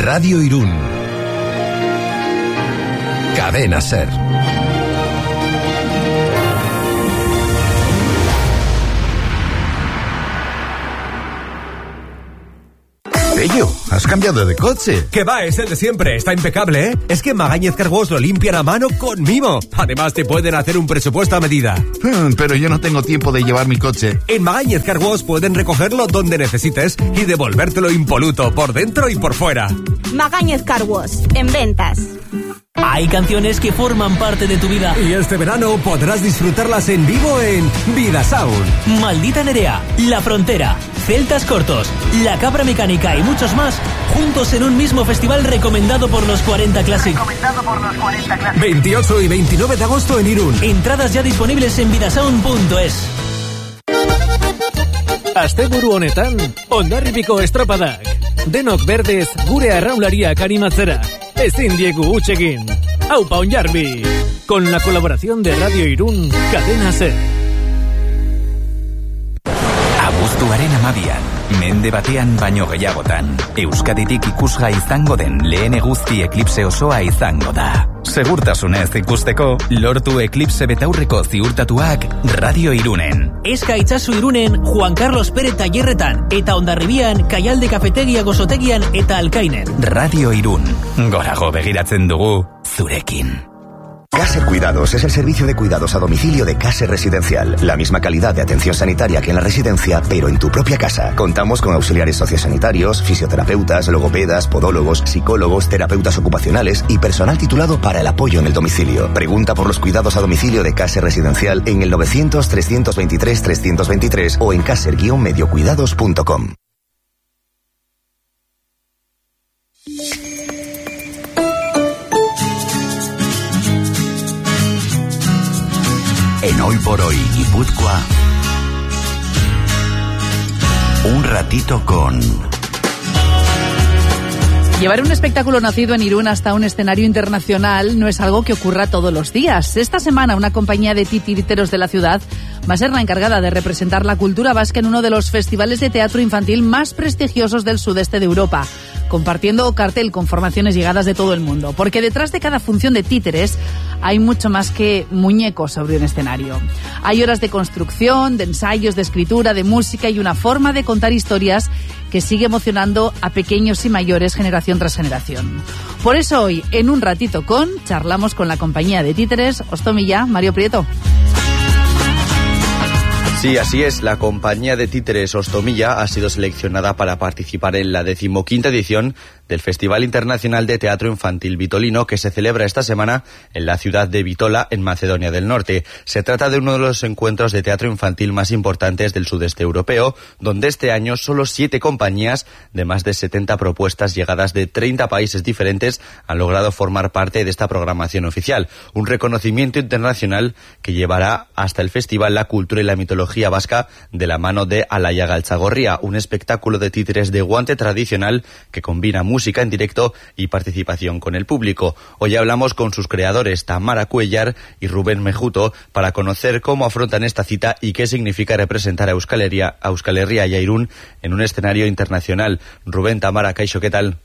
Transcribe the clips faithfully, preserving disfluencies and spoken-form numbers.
Radio Irún. Cadena Ser. Pello, ¿has cambiado de coche? Que va, es el de siempre, está impecable, ¿eh? Es que en Magañez Car Wash lo limpian a mano con mimo. Además te pueden hacer un presupuesto a medida. Hmm, pero yo no tengo tiempo de llevar mi coche. En Magañez Car Wash pueden recogerlo donde necesites y devolvértelo impoluto por dentro y por fuera. Magañez Car Wash, en ventas. Hay canciones que forman parte de tu vida. Y este verano podrás disfrutarlas en vivo en Vida Sound. Maldita Nerea, La Frontera, Celtas Cortos, La Cabra Mecánica y muchos más, juntos en un mismo festival recomendado por los cuarenta Classic. Recomendado por los cuarenta Classic. veintiocho y veintinueve de agosto en Irún. Entradas ya disponibles en vidasound punto es. Asteburu honetan, Hondarribiko estropadak. Denok berdez gure arraunlariak animatzera. Ezin diegu huts egin. Aupa Ondarbi. Con la colaboración de Radio Irún, Cadena Ser. Abuztuaren amabian, mende batean baino gehiagotan, Euskaditik ikusga izango den lehen eguzki eklipse osoa izango da. Segurtasunez ikusteko, lortu eklipse betaurreko ziurtatuak Radio Irunen. Eska itzazu Irunen, Juan Carlos Pérez Tallerretan, eta Hondarribian, Kaialde Kafetegia Gozotegian eta Alkainen. Radio Irún, gorago begiratzen dugu, zurekin. Caser Cuidados es el servicio de cuidados a domicilio de Caser Residencial. La misma calidad de atención sanitaria que en la residencia, pero en tu propia casa. Contamos con auxiliares sociosanitarios, fisioterapeutas, logopedas, podólogos, psicólogos, terapeutas ocupacionales y personal titulado para el apoyo en el domicilio. Pregunta por los cuidados a domicilio de Caser Residencial en el novecientos, trescientos veintitrés, trescientos veintitrés o en caser guion mediocuidados punto com. En Hoy por Hoy, Guipúzcoa, un ratito con... Llevar un espectáculo nacido en Irún hasta un escenario internacional no es algo que ocurra todos los días. Esta semana una compañía de titiriteros de la ciudad va a ser la encargada de representar la cultura vasca en uno de los festivales de teatro infantil más prestigiosos del sudeste de Europa, compartiendo cartel con formaciones llegadas de todo el mundo. Porque detrás de cada función de títeres hay mucho más que muñecos sobre un escenario. Hay horas de construcción, de ensayos, de escritura, de música y una forma de contar historias que sigue emocionando a pequeños y mayores generación tras generación. Por eso hoy, en Un Ratito Con, charlamos con la compañía de títeres Ostomilla, Mario Prieto. Sí, así es. La compañía de títeres Ostomilla ha sido seleccionada para participar en la decimoquinta edición del Festival Internacional de Teatro Infantil Vitolino, que se celebra esta semana en la ciudad de Bitola, en Macedonia del Norte. Se trata de uno de los encuentros de teatro infantil más importantes del sudeste europeo, donde este año solo siete compañías de más de setenta propuestas llegadas de treinta países diferentes han logrado formar parte de esta programación oficial. Un reconocimiento internacional que llevará hasta el festival la cultura y la mitología vasca de la mano de Alaia Galtzagorria, un espectáculo de títeres de guante tradicional que combina música en directo y participación con el público. Hoy hablamos con sus creadores, Tamara Cuellar y Rubén Mejuto, para conocer cómo afrontan esta cita y qué significa representar a Euskal Herria, a Euskal Herria y a Irún en un escenario internacional. Rubén, Tamara, Kaixo, ¿qué tal?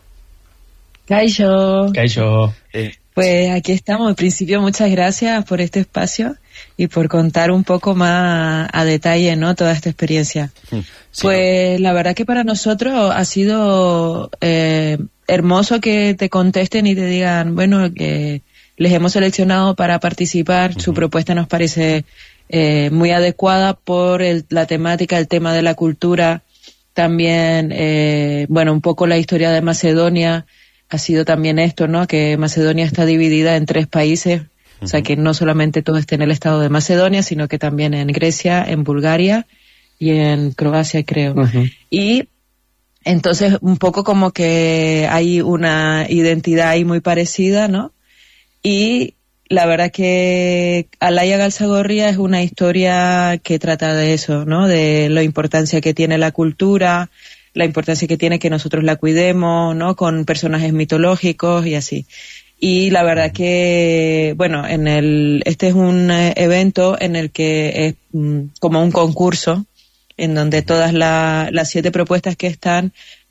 Kaixo. Kaixo. Eh, Pues aquí estamos. En principio, muchas gracias por este espacio y por contar un poco más a detalle, ¿no?, toda esta experiencia. Sí, pues ¿no? La verdad que para nosotros ha sido eh, hermoso que te contesten y te digan, bueno, que les hemos seleccionado para participar. Uh-huh. Su propuesta nos parece eh, muy adecuada por el, la temática, el tema de la cultura. También, eh, bueno, un poco la historia de Macedonia. Ha sido también esto, ¿no?, que Macedonia está dividida en tres países, uh-huh. O sea que no solamente todo está en el estado de Macedonia, sino que también en Grecia, en Bulgaria y en Croacia, creo. Uh-huh. Y entonces un poco como que hay una identidad ahí muy parecida, ¿no? Y la verdad que Alaia Galtzagorria es una historia que trata de eso, ¿no?, de la importancia que tiene la cultura, la importancia que tiene que nosotros la cuidemos, ¿no?, con personajes mitológicos y así. Y la verdad que, bueno, en el este es un evento en el que es mm, como un concurso, en donde todas la, las siete propuestas que están,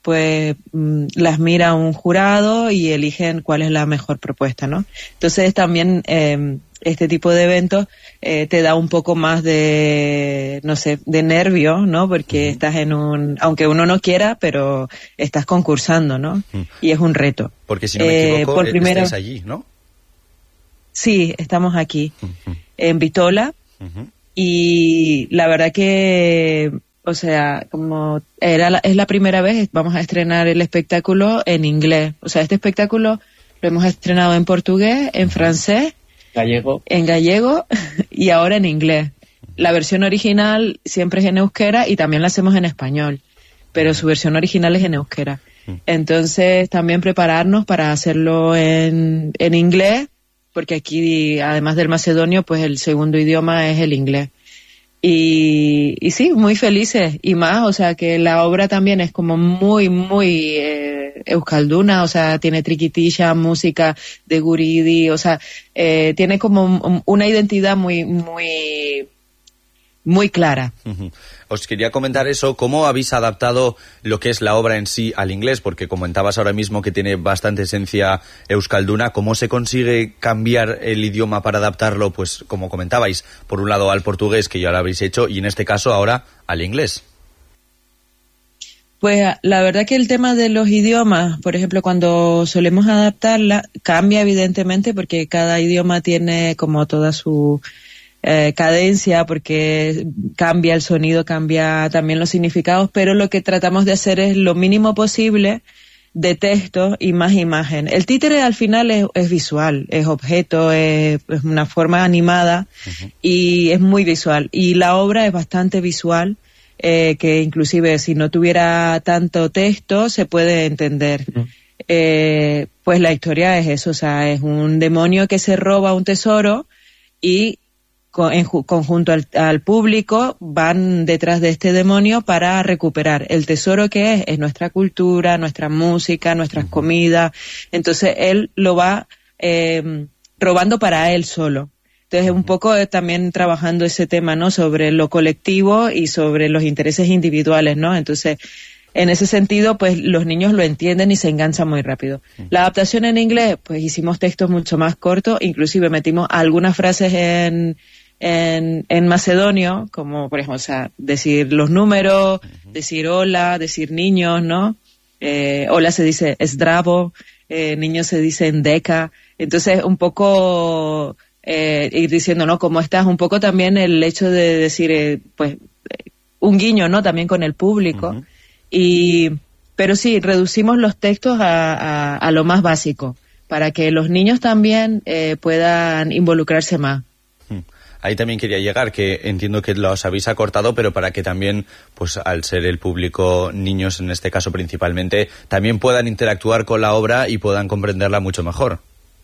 pues mm, las mira un jurado y eligen cuál es la mejor propuesta, ¿no? Entonces también eh, este tipo de eventos eh, te da un poco más de, no sé, de nervio, ¿no? Porque uh-huh. estás en un, aunque uno no quiera, pero estás concursando, ¿no? Uh-huh. Y es un reto. Porque si no me equivoco, eh, por primera... estáis allí, ¿no? Sí, estamos aquí, uh-huh. en Bitola, uh-huh. y la verdad que, o sea, como era la, es la primera vez, vamos a estrenar el espectáculo en inglés. O sea, este espectáculo lo hemos estrenado en portugués, en francés, gallego, en gallego y ahora en inglés. La versión original siempre es en euskera y también la hacemos en español, pero su versión original es en euskera. Entonces, también prepararnos para hacerlo en, en inglés, porque aquí, además del macedonio, pues el segundo idioma es el inglés. Y, y sí, muy felices. Y más, o sea, que la obra también es como muy, muy eh, euskalduna, o sea, tiene triquitilla, música de guridi, o sea, eh, tiene como una identidad muy, muy, muy clara. Uh-huh. Os quería comentar eso, ¿cómo habéis adaptado lo que es la obra en sí al inglés? Porque comentabas ahora mismo que tiene bastante esencia euskalduna. ¿Cómo se consigue cambiar el idioma para adaptarlo, pues como comentabais, por un lado al portugués, que ya lo habéis hecho, y en este caso ahora al inglés? Pues la verdad que el tema de los idiomas, por ejemplo, cuando solemos adaptarla, cambia evidentemente porque cada idioma tiene como toda su... Eh, cadencia, porque cambia el sonido, cambia también los significados, pero lo que tratamos de hacer es lo mínimo posible de texto y más imagen. El títere al final es, es visual, es objeto, es, es una forma animada uh-huh. y es muy visual. Y la obra es bastante visual, eh, que inclusive si no tuviera tanto texto se puede entender. Uh-huh. Eh, pues la historia es eso, o sea, es un demonio que se roba un tesoro y en conjunto al, al público van detrás de este demonio para recuperar el tesoro que es, es nuestra cultura, nuestra música, nuestras uh-huh. comidas. Entonces él lo va eh, robando para él solo. Entonces uh-huh. un poco eh, también trabajando ese tema, ¿no? Sobre lo colectivo y sobre los intereses individuales, ¿no? Entonces, en ese sentido, pues los niños lo entienden y se enganchan muy rápido. Uh-huh. La adaptación en inglés, pues hicimos textos mucho más cortos, inclusive metimos algunas frases en En, en macedonio, como por ejemplo, o sea, decir los números, uh-huh. decir hola, decir niños, ¿no? Eh, hola se dice zdravo, eh, niños se dice endeka. Entonces, un poco eh, ir diciendo, ¿no? ¿Cómo estás? Un poco también el hecho de decir, eh, pues, un guiño, ¿no? También con el público. Uh-huh. Y, pero sí, reducimos los textos a, a, a lo más básico, para que los niños también eh, puedan involucrarse más. Ahí también quería llegar, que entiendo que los habéis acortado, pero para que también, pues al ser el público, niños en este caso principalmente, también puedan interactuar con la obra y puedan comprenderla mucho mejor.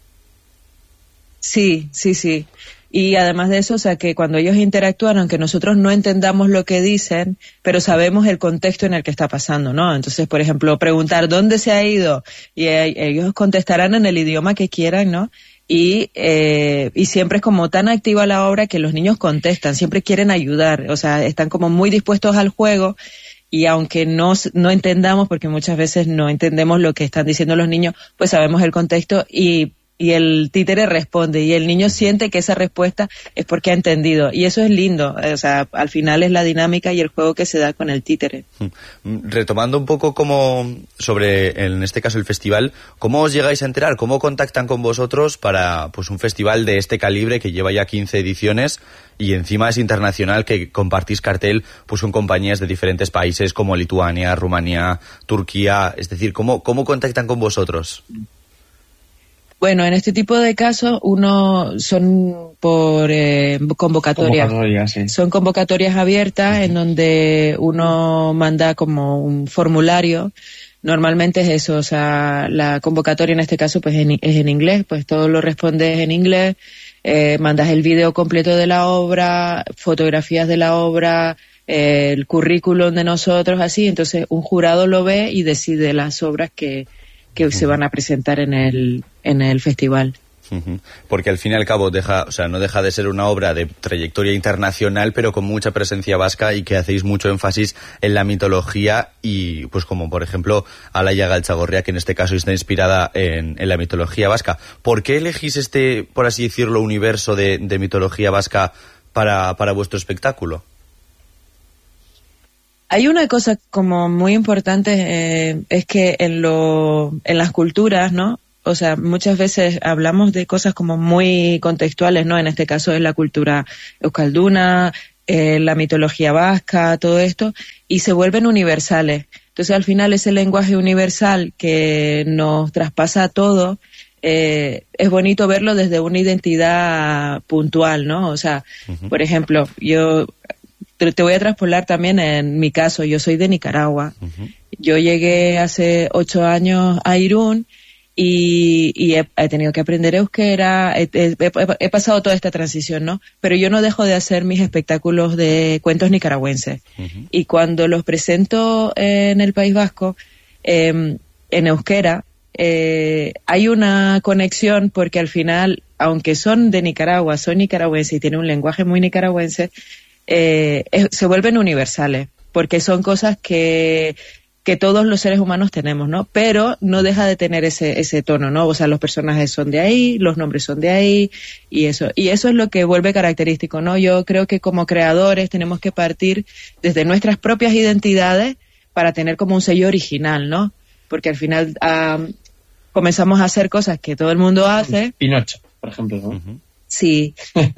Sí, sí, sí. Y además de eso, o sea, que cuando ellos interactúan, aunque nosotros no entendamos lo que dicen, pero sabemos el contexto en el que está pasando, ¿no? Entonces, por ejemplo, preguntar ¿dónde se ha ido? Y eh, ellos contestarán en el idioma que quieran, ¿no? Y, eh, y siempre es como tan activa la obra que los niños contestan, siempre quieren ayudar, o sea, están como muy dispuestos al juego y aunque no, no entendamos, porque muchas veces no entendemos lo que están diciendo los niños, pues sabemos el contexto y, y el títere responde y el niño siente que esa respuesta es porque ha entendido y eso es lindo, o sea, al final es la dinámica y el juego que se da con el títere. Retomando un poco como sobre, en este caso el festival, ¿cómo os llegáis a enterar? ¿Cómo contactan con vosotros para pues un festival de este calibre que lleva ya quince ediciones y encima es internacional, que compartís cartel pues con compañías de diferentes países como Lituania, Rumanía, Turquía? Es decir, ¿cómo, cómo contactan con vosotros? Bueno, en este tipo de casos, uno son por eh, convocatorias. Convocatoria, sí. Son convocatorias abiertas uh-huh. en donde uno manda como un formulario. Normalmente es eso, o sea, la convocatoria en este caso pues en, es en inglés, pues todo lo respondes en inglés, eh, mandas el video completo de la obra, fotografías de la obra, eh, el currículum de nosotros, así. Entonces un jurado lo ve y decide las obras que que se van a presentar en el en el festival. Porque al fin y al cabo deja, o sea, no deja de ser una obra de trayectoria internacional, pero con mucha presencia vasca y que hacéis mucho énfasis en la mitología y, pues como por ejemplo Alaia Galtzagorria, que en este caso está inspirada en, en la mitología vasca. ¿Por qué elegís este, por así decirlo, universo de, de mitología vasca para, para vuestro espectáculo? Hay una cosa como muy importante, eh, es que en, lo, en las culturas, ¿no? O sea, muchas veces hablamos de cosas como muy contextuales, ¿no? En este caso es la cultura euskalduna, eh, la mitología vasca, todo esto, y se vuelven universales. Entonces, al final, ese lenguaje universal que nos traspasa a todo, eh, es bonito verlo desde una identidad puntual, ¿no? O sea, uh-huh. por ejemplo, yo te, te voy a traspolar también en mi caso. Yo soy de Nicaragua. Uh-huh. Yo llegué hace ocho años a Irún, Y, y he, he tenido que aprender euskera, he, he, he pasado toda esta transición, ¿no? Pero yo no dejo de hacer mis espectáculos de cuentos nicaragüenses. Uh-huh. Y cuando los presento en el País Vasco, eh, en euskera, eh, hay una conexión porque al final, aunque son de Nicaragua, son nicaragüenses y tienen un lenguaje muy nicaragüense, eh, es, se vuelven universales, porque son cosas que... que todos los seres humanos tenemos, ¿no? Pero no deja de tener ese ese tono, ¿no? O sea, los personajes son de ahí, los nombres son de ahí, y eso. Y eso es lo que vuelve característico, ¿no? Yo creo que como creadores tenemos que partir desde nuestras propias identidades para tener como un sello original, ¿no? Porque al final um, comenzamos a hacer cosas que todo el mundo hace. Pinocho, por ejemplo, ¿no? Uh-huh. Sí.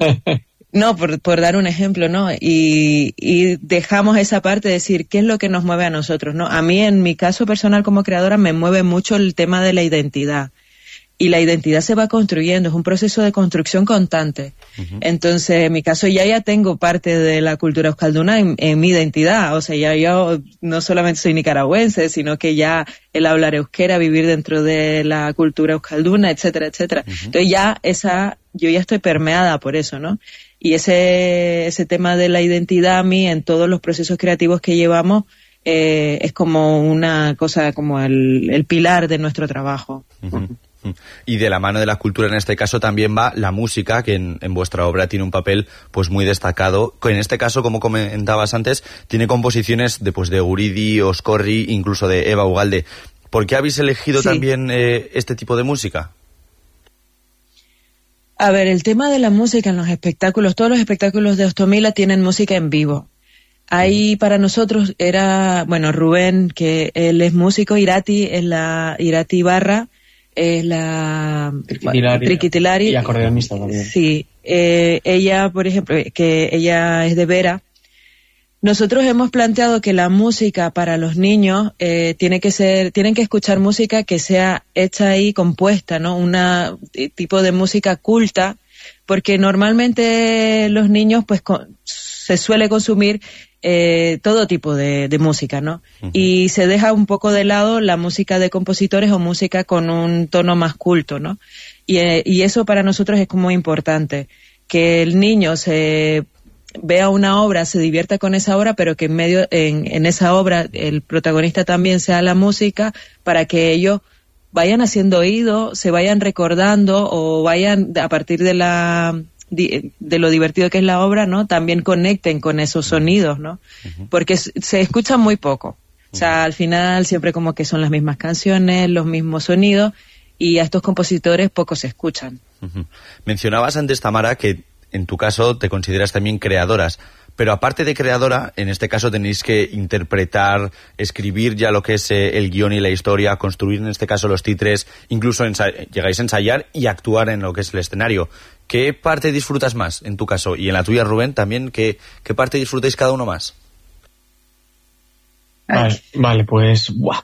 No, por, por dar un ejemplo, ¿no? Y, y dejamos esa parte de decir qué es lo que nos mueve a nosotros, ¿no? A mí, en mi caso personal como creadora, me mueve mucho el tema de la identidad. Y la identidad se va construyendo, es un proceso de construcción constante. Uh-huh. Entonces, en mi caso, ya ya tengo parte de la cultura euskalduna en, en mi identidad. O sea, ya yo no solamente soy nicaragüense, sino que ya el hablar euskera, vivir dentro de la cultura euskalduna, etcétera, etcétera. Uh-huh. Entonces ya esa, yo ya estoy permeada por eso, ¿no? Y ese ese tema de la identidad a mí, en todos los procesos creativos que llevamos, eh, es como una cosa, como el, el pilar de nuestro trabajo. Uh-huh. Y de la mano de la cultura en este caso también va la música, que en, en vuestra obra tiene un papel pues muy destacado, que en este caso, como comentabas antes, tiene composiciones de, pues, de Guridi, Oscorri, incluso de Eva Ugalde. ¿Por qué habéis elegido sí. también eh, este tipo de música? A ver, el tema de la música en los espectáculos, todos los espectáculos de Ostomila tienen música en vivo. Ahí para nosotros era, bueno, Rubén, que él es músico, Irati es la, Irati Barra, es la Triquitilari, Triquitilari y acordeonista también. Sí, eh, ella, por ejemplo, que ella es de Vera. Nosotros hemos planteado que la música para los niños eh, tiene que ser, tienen que escuchar música que sea hecha ahí, compuesta, ¿no? Una tipo de música culta, porque normalmente los niños, pues, con, se suele consumir eh, todo tipo de, de música, ¿no? Uh-huh. Y se deja un poco de lado la música de compositores o música con un tono más culto, ¿no? Y, eh, y eso para nosotros es como importante, que el niño se vea una obra, se divierta con esa obra, pero que en medio, en, en esa obra el protagonista también sea la música, para que ellos vayan haciendo oído, se vayan recordando o vayan a partir de la de lo divertido que es la obra, ¿no? También conecten con esos sonidos, ¿no? Uh-huh. Porque se escuchan muy poco. O sea, al final siempre como que son las mismas canciones, los mismos sonidos, y a estos compositores poco se escuchan. Uh-huh. Mencionabas antes, Tamara, que en tu caso te consideras también creadoras, pero aparte de creadora, en este caso tenéis que interpretar, escribir ya lo que es eh, el guión y la historia, construir en este caso los títeres, incluso ensa- llegáis a ensayar y actuar en lo que es el escenario. ¿Qué parte disfrutas más en tu caso? Y en la tuya, Rubén, también, ¿qué, qué parte disfrutáis cada uno más? Vale, vale pues... Buah.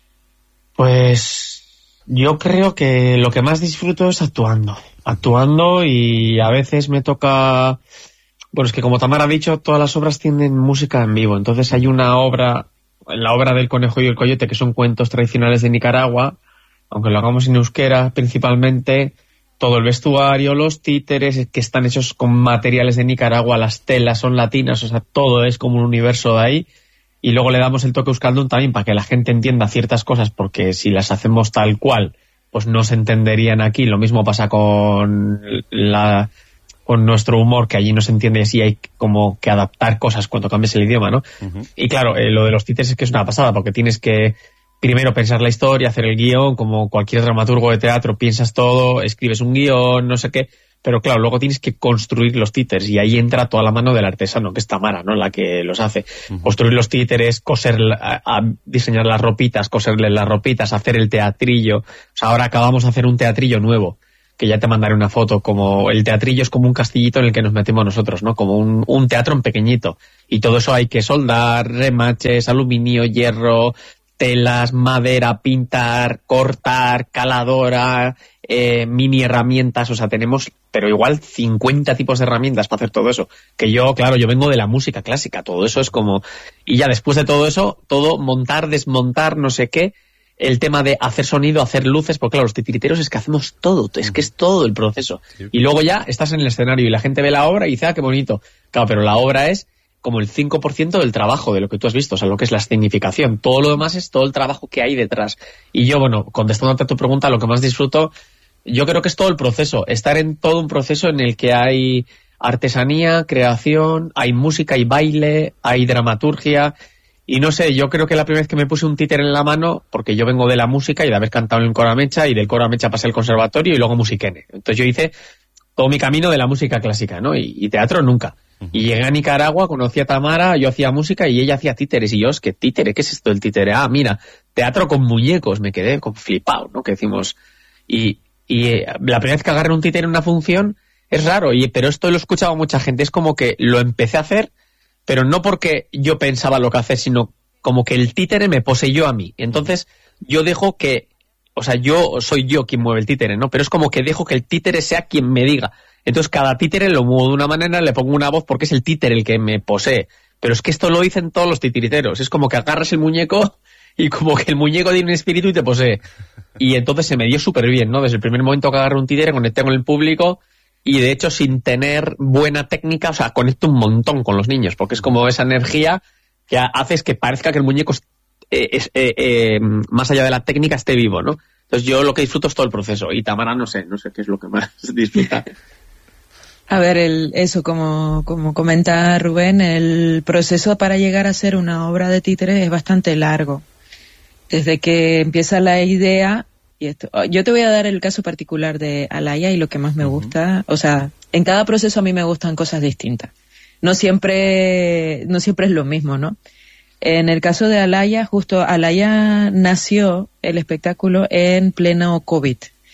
Pues yo creo que lo que más disfruto es actuando. Actuando y a veces me toca... Bueno, es que como Tamara ha dicho, todas las obras tienen música en vivo. Entonces hay una obra, la obra del Conejo y el Coyote, que son cuentos tradicionales de Nicaragua, aunque lo hagamos en euskera principalmente, todo el vestuario, los títeres, que están hechos con materiales de Nicaragua, las telas son latinas, o sea, todo es como un universo de ahí. Y luego le damos el toque euskaldun también para que la gente entienda ciertas cosas, porque si las hacemos tal cual, pues no se entenderían aquí. Lo mismo pasa con la con nuestro humor, que allí no se entiende, así hay como que adaptar cosas cuando cambies el idioma, ¿no? Uh-huh. Y claro, eh, lo de los títeres es que es una pasada, porque tienes que primero pensar la historia, hacer el guión, como cualquier dramaturgo de teatro, piensas todo, escribes un guión, no sé qué, pero claro, luego tienes que construir los títeres, y ahí entra toda la mano del artesano, que es Tamara, ¿no?, la que los hace. Uh-huh. Construir los títeres, coser, a, a diseñar las ropitas, coserle las ropitas, hacer el teatrillo. O sea, ahora acabamos de hacer un teatrillo nuevo, que ya te mandaré una foto. Como el teatrillo es como un castillito en el que nos metemos nosotros, ¿no? Como un, un teatro en pequeñito. Y todo eso hay que soldar, remaches, aluminio, hierro, telas, madera, pintar, cortar, caladora, eh, mini herramientas. O sea, tenemos, pero igual cincuenta tipos de herramientas para hacer todo eso. Que yo, claro, yo vengo de la música clásica. Todo eso es como... Y ya después de todo eso, todo montar, desmontar, no sé qué... El tema de hacer sonido, hacer luces, porque claro, los titiriteros es que hacemos todo, es que es todo el proceso. Sí. Y luego ya estás en el escenario y la gente ve la obra y dice, ah, qué bonito. Claro, pero la obra es como el cinco por ciento del trabajo de lo que tú has visto, o sea, lo que es la escenificación. Todo lo demás es todo el trabajo que hay detrás. Y yo, bueno, contestándote a tu pregunta, lo que más disfruto, yo creo que es todo el proceso, estar en todo un proceso en el que hay artesanía, creación, hay música, hay baile, hay dramaturgia. Y no sé, yo creo que la primera vez que me puse un títere en la mano, porque yo vengo de la música y de haber cantado en el Coro Amecha, y del Coro Amecha pasé al conservatorio y luego musiquene. Entonces yo hice todo mi camino de la música clásica, ¿no? Y, y teatro nunca. Uh-huh. Y llegué a Nicaragua, conocí a Tamara, yo hacía música y ella hacía títeres. Y yo, es que títere, ¿qué es esto del títere? Ah, mira, teatro con muñecos, me quedé con flipado, ¿no? Que decimos. Y, y eh, la primera vez que agarré un títere en una función es raro, y, pero esto lo he escuchado a mucha gente, es como que lo empecé a hacer, pero no porque yo pensaba lo que hacer, sino como que el títere me poseyó a mí. Entonces yo dejo que, o sea, yo soy yo quien mueve el títere, ¿no? Pero es como que dejo que el títere sea quien me diga. Entonces cada títere lo muevo de una manera, le pongo una voz porque es el títere el que me posee. Pero es que esto lo dicen todos los titiriteros. Es como que agarras el muñeco y como que el muñeco tiene un espíritu y te posee. Y entonces se me dio súper bien, ¿no? Desde el primer momento que agarré un títere, conecté con el público. Y de hecho, sin tener buena técnica, o sea, conecto un montón con los niños, porque es como esa energía que haces que parezca que el muñeco es, es, eh, eh, más allá de la técnica, esté vivo, ¿no? Entonces yo lo que disfruto es todo el proceso. Y Tamara, no sé, no sé qué es lo que más disfruta. A ver, el, eso, como, como comenta Rubén, el proceso para llegar a ser una obra de títere es bastante largo. Desde que empieza la idea... Y esto, yo te voy a dar el caso particular de Alaya y lo que más me uh-huh. gusta. O sea, en cada proceso a mí me gustan cosas distintas. No siempre, no siempre es lo mismo, ¿no? En el caso de Alaya, justo Alaya nació el espectáculo en pleno COVID.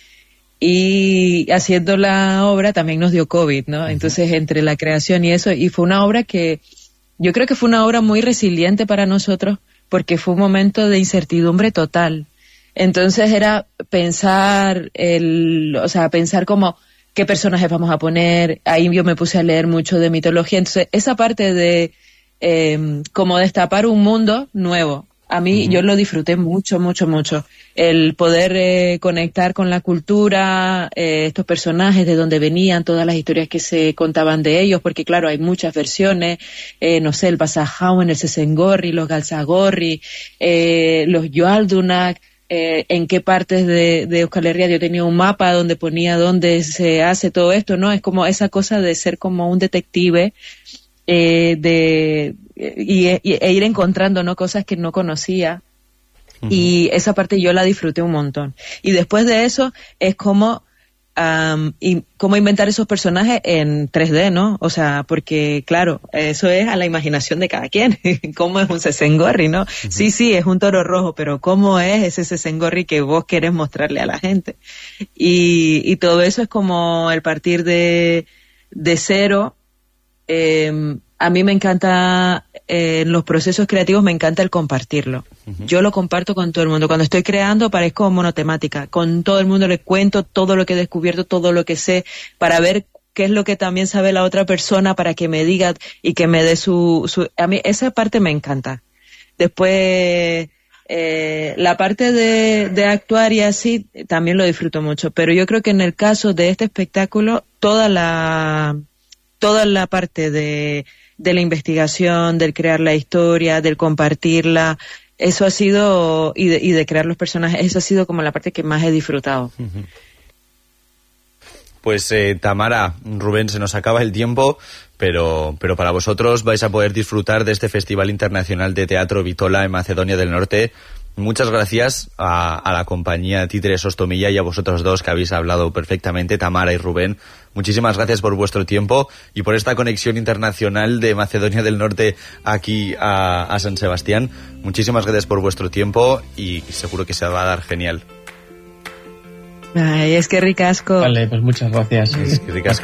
Y haciendo la obra también nos dio COVID, ¿no? Uh-huh. Entonces, entre la creación y eso, y fue una obra que, yo creo que fue una obra muy resiliente para nosotros, porque fue un momento de incertidumbre total. Entonces era pensar, el, o sea, pensar como qué personajes vamos a poner. Ahí yo me puse a leer mucho de mitología. Entonces esa parte de eh, como destapar un mundo nuevo, a mí uh-huh. yo lo disfruté mucho, mucho, mucho. El poder eh, conectar con la cultura, eh, estos personajes, de dónde venían, todas las historias que se contaban de ellos, porque claro, hay muchas versiones, eh, no sé, el Pasajauen, el Sesengorri, los Galzagorri, eh, los Yoaldunak. Eh, en qué partes de, de Euskal Herria yo tenía un mapa donde ponía dónde se hace todo esto, ¿no? Es como esa cosa de ser como un detective eh, de y, y, e ir encontrando, ¿no?, cosas que no conocía. Uh-huh. Y esa parte yo la disfruté un montón. Y después de eso es como Um, y cómo inventar esos personajes en tres D, ¿no? O sea, porque claro, eso es a la imaginación de cada quien. ¿Cómo es un Sesengorri, no? Uh-huh. Sí, sí, es un toro rojo, pero ¿cómo es ese Sesengorri que vos querés mostrarle a la gente? Y, y todo eso es como el partir de, de cero. Eh, a mí me encanta, eh, en los procesos creativos me encanta el compartirlo. Uh-huh. Yo lo comparto con todo el mundo. Cuando estoy creando parezco monotemática. Con todo el mundo le cuento todo lo que he descubierto, todo lo que sé, para ver qué es lo que también sabe la otra persona, para que me diga y que me dé su... su a mí esa parte me encanta. Después, eh, la parte de, de actuar y así, también lo disfruto mucho. Pero yo creo que en el caso de este espectáculo, toda la... toda la parte de, de la investigación, del crear la historia, del compartirla, eso ha sido, y de, y de crear los personajes, eso ha sido como la parte que más he disfrutado. Pues eh, Tamara, Rubén, se nos acaba el tiempo, pero, pero para vosotros vais a poder disfrutar de este Festival Internacional de Teatro Bitola en Macedonia del Norte. Muchas gracias a, a la compañía Títeres Ostomilla y a vosotros dos que habéis hablado perfectamente, Tamara y Rubén. Muchísimas gracias por vuestro tiempo y por esta conexión internacional de Macedonia del Norte aquí a, a San Sebastián. Muchísimas gracias por vuestro tiempo y seguro que se va a dar genial. Ay, es que ricasco. Vale, pues muchas gracias. Es que ricasco.